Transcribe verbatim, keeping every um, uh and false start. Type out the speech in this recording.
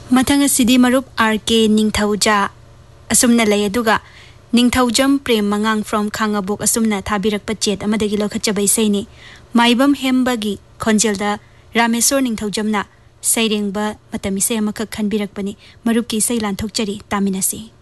मथंग सिदी मरुप are के निंगथौजा असुमना लय अदुगा निंगथौजम प्रेम मंगांग from Khangabok असुमना थाबिरक पचेत अमदगी लखचबै Saini Maibam हेमबगी खोंजेलदा Rameshwar निंगथौजमना सैरेंगबा मतमिसे अमखक खनबिरकपनि मरुप की सैलान थोकचरी तामिनसी।